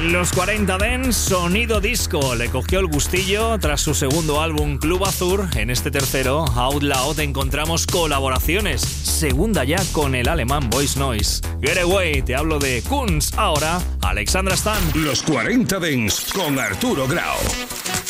Los 40 Dance, sonido disco. Le cogió el gustillo tras su segundo álbum Club Azur. En este tercero, Out Loud, encontramos colaboraciones. Segunda ya con el alemán Voice Noise. Get Away, te hablo de Kunz. Ahora, Alexandra Stan. Los 40 Dance con Arturo Grau.